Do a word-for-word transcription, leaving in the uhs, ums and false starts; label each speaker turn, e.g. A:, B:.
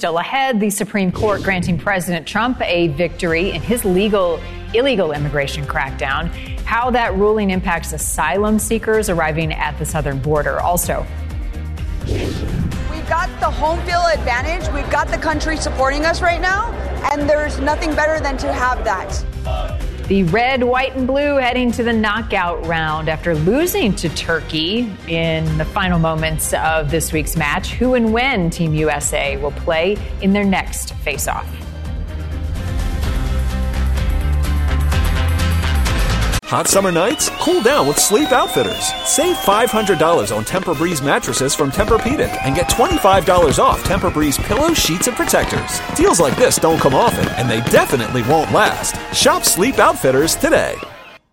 A: still ahead. The Supreme Court granting President Trump a victory in his legal illegal immigration crackdown. How that ruling impacts asylum seekers arriving at the southern border. Also,
B: we've got the home field advantage. We've got the country supporting us right now, and there's nothing better than to have that.
A: The red, white, and blue heading to the knockout round after losing to Turkey in the final moments of this week's match. Who and when Team U S A will play in their next face-off.
C: Hot summer nights? Cool down with Sleep Outfitters. Save five hundred dollars on Tempur-Breeze mattresses from Tempur-Pedic and get twenty-five dollars off Tempur-Breeze pillows, sheets, and protectors. Deals like this don't come often, and they definitely won't last. Shop Sleep Outfitters today.